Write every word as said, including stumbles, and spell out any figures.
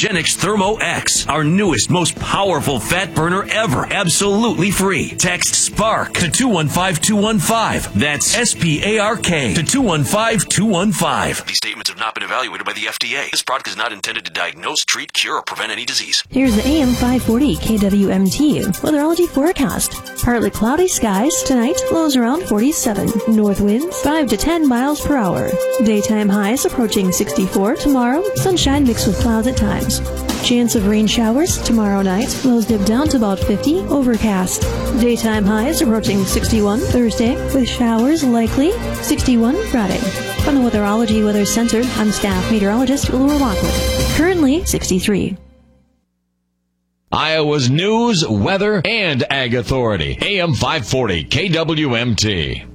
Sterigenics Thermo X, our newest, most powerful fat burner ever. Absolutely free. Text SPARK to two one five two one five. That's S P A R K to two one five two one five. These statements have not been evaluated by the F D A. This product is not intended to diagnose, treat, cure, or prevent any disease. Here's the A M five forty K W M T weatherology forecast. Partly cloudy skies tonight, lows around forty-seven. North winds five to ten miles per hour. Daytime highs approaching sixty-four tomorrow. Sunshine mixed with clouds at times. Chance of rain showers tomorrow night. Lows dip down to about fifty. Overcast. Daytime highs approaching sixty-one Thursday, with showers likely. sixty-one Friday. From the Weatherology Weather Center, I'm staff meteorologist Laura Lockwood. Currently sixty-three. Iowa's news, weather, and ag authority. A M five forty K W M T.